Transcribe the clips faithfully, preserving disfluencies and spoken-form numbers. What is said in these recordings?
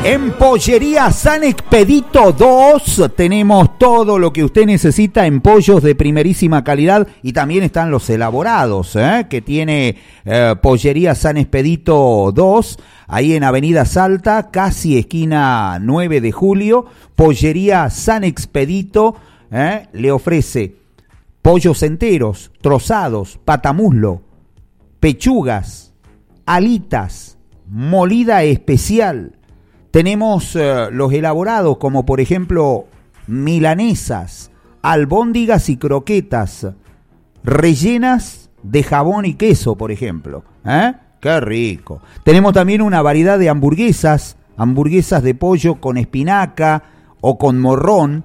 En Pollería San Expedito dos tenemos todo lo que usted necesita en pollos de primerísima calidad y también están los elaborados, ¿eh? que tiene eh, Pollería San Expedito dos, ahí en Avenida Salta, casi esquina nueve de julio. Pollería San Expedito ¿eh? le ofrece pollos enteros, trozados, patamuslo, pechugas, alitas, molida especial. Tenemos uh, los elaborados como por ejemplo milanesas, albóndigas y croquetas rellenas de jabón y queso, por ejemplo. ¿Eh? ¡Qué rico! Tenemos también una variedad de hamburguesas, hamburguesas de pollo con espinaca o con morrón,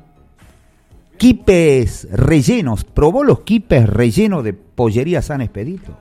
quipes rellenos. ¿Probó los quipes rellenos de Pollería San Expedito?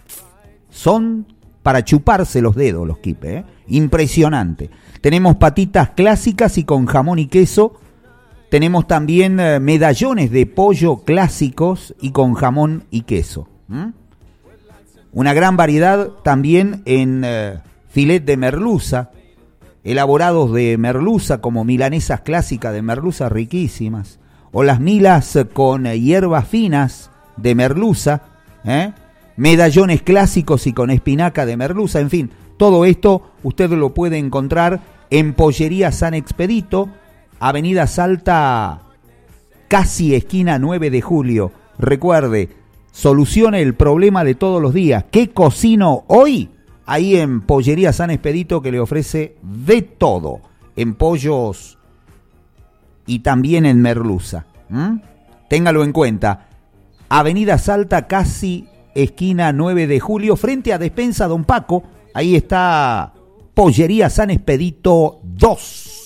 Son para chuparse los dedos los quipes, ¿eh? Impresionante. Tenemos patitas clásicas y con jamón y queso. Tenemos también eh, medallones de pollo clásicos y con jamón y queso. ¿Mm? Una gran variedad también en eh, filet de merluza, elaborados de merluza como milanesas clásicas de merluza riquísimas, o las milas con eh, hierbas finas de merluza, ¿eh? medallones clásicos y con espinaca de merluza, en fin, todo esto usted lo puede encontrar en Pollería San Expedito, Avenida Salta, casi esquina nueve de julio. Recuerde, solucione el problema de todos los días. ¿Qué cocino hoy? Ahí en Pollería San Expedito, que le ofrece de todo, en pollos y también en merluza. ¿Mm? Téngalo en cuenta. Avenida Salta, casi esquina nueve de julio, frente a Despensa Don Paco. Ahí está Pollería San Expedito dos.